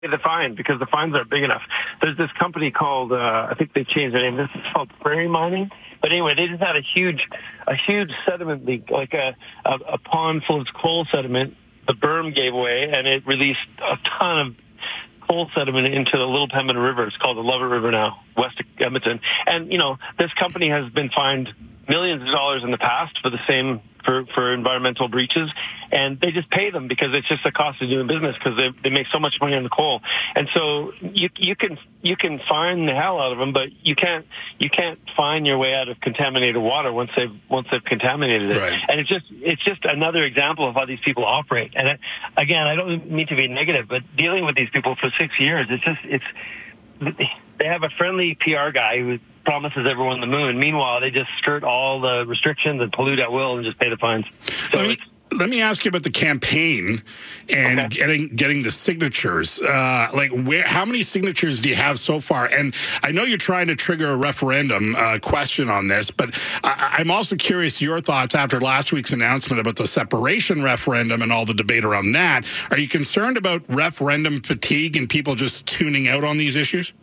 the fine because the fines aren't big enough. There's this company called, I think they changed their name. This is called Prairie Mining. But anyway, they just had a huge sediment leak, like a pond full of coal sediment. The berm gave away, and it released a ton of coal sediment into the Little Pembina River. It's called the Lovett River now, west of Edmonton. And, this company has been fined millions of dollars in the past for the same, for environmental breaches, and they just pay them because it's just the cost of doing business because they make so much money on the coal. And so you can fine the hell out of them, but you can't fine your way out of contaminated water once they've contaminated it. Right. And it's just another example of how these people operate. And again, I don't mean to be negative, but dealing with these people for 6 years, they have a friendly PR guy who promises everyone the moon. Meanwhile, they just skirt all the restrictions and pollute at will and just pay the fines. So let me ask you about the campaign and getting the signatures. How many signatures do you have so far? And I know you're trying to trigger a referendum question on this, but I'm also curious your thoughts after last week's announcement about the separation referendum and all the debate around that. Are you concerned about referendum fatigue and people just tuning out on these issues?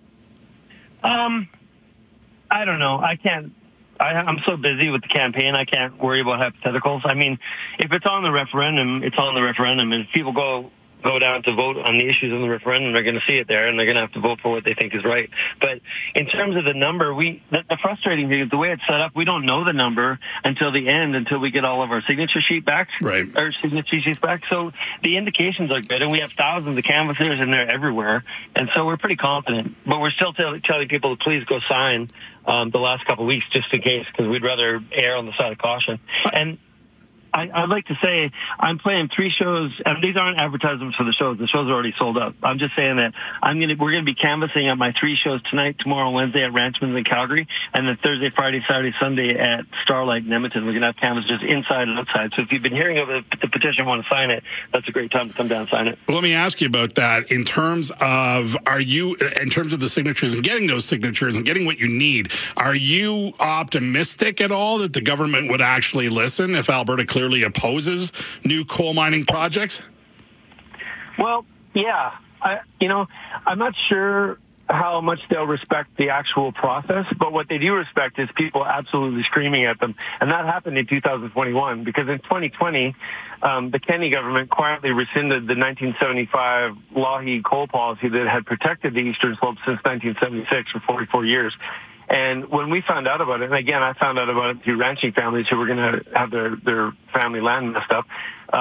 I don't know. I'm so busy with the campaign, I can't worry about hypotheticals. I mean, if it's on the referendum, it's on the referendum. And if people go down to vote on the issues in the referendum, they're going to see it there, and they're going to have to vote for what they think is right. But in terms of the number, the frustrating thing is the way it's set up, we don't know the number until the end, until we get all of our signature sheets back. So the indications are good, and we have thousands of canvassers, and they're everywhere. And so we're pretty confident. But we're still telling people to please go sign the last couple of weeks just in case, because we'd rather err on the side of caution. And I'd like to say I'm playing 3 shows, and these aren't advertisements for the shows. The shows are already sold out. I'm just saying that we're going to be canvassing at my 3 shows tonight, tomorrow, Wednesday at Ranchman's in Calgary, and then Thursday, Friday, Saturday, Sunday at Starlight in Edmonton. We're going to have canvassers inside and outside. So if you've been hearing of the petition and want to sign it, that's a great time to come down and sign it. Well, let me ask you about that. In terms of the signatures and getting those signatures and getting what you need, are you optimistic at all that the government would actually listen if Alberta clearly opposes new coal mining projects? Well, yeah. I'm not sure how much they'll respect the actual process, but what they do respect is people absolutely screaming at them. And that happened in 2021 because in 2020, the Kenney government quietly rescinded the 1975 Lougheed coal policy that had protected the Eastern Slope since 1976 for 44 years. And when we found out about it, and again, I found out about it through ranching families who were going to have their family land messed up,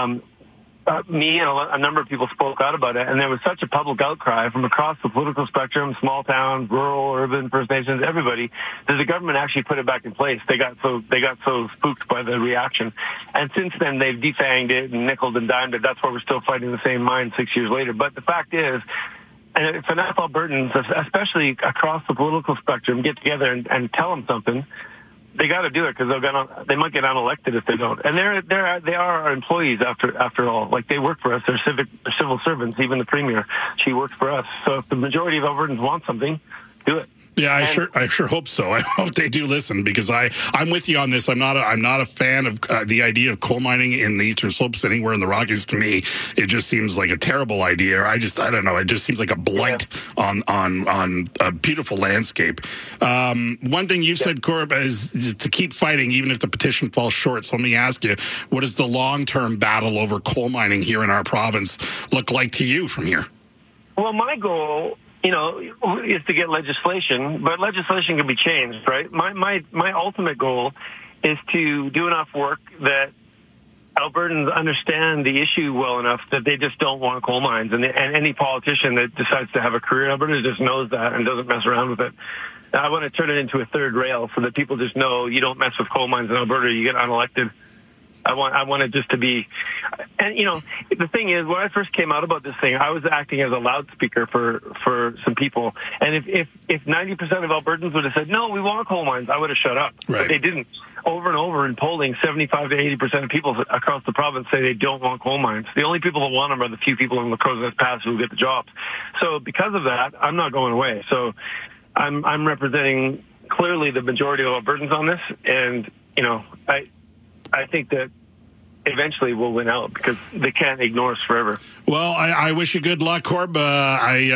me and a number of people spoke out about it, and there was such a public outcry from across the political spectrum, small town, rural, urban, First Nations, everybody, that the government actually put it back in place. They got so spooked by the reaction. And since then, they've defanged it and nickeled and dimed it. That's why we're still fighting the same mine 6 years later. But the fact is, and if enough Albertans, especially across the political spectrum, get together and tell them something, they got to do it because they might get unelected if they don't. And they are our employees after all. Like, they work for us. They're civil servants. Even the premier, she works for us. So if the majority of Albertans want something, do it. Yeah, I sure hope so. I hope they do listen because I'm with you on this. I'm not a fan of the idea of coal mining in the Eastern Slopes anywhere in the Rockies. To me, it just seems like a terrible idea. I don't know. It just seems like a blight on a beautiful landscape. One thing you said, Corb, is to keep fighting even if the petition falls short. So let me ask you, what does the long-term battle over coal mining here in our province look like to you from here? Well, my goal, is to get legislation, but legislation can be changed, right? My ultimate goal is to do enough work that Albertans understand the issue well enough that they just don't want coal mines. And any politician that decides to have a career in Alberta just knows that and doesn't mess around with it. I want to turn it into a third rail so that people just know you don't mess with coal mines in Alberta, you get unelected. I want it just to be, and the thing is, when I first came out about this thing, I was acting as a loudspeaker for some people. And if 90% of Albertans would have said, no, we want coal mines, I would have shut up. Right. But they didn't. Over and over in polling, 75 to 80% of people across the province say they don't want coal mines. The only people that want them are the few people in La Crozes Pass who get the jobs. So because of that, I'm not going away. So I'm representing clearly the majority of Albertans on this, and I think that eventually will win out because they can't ignore us forever. Well, I wish you good luck, Corb.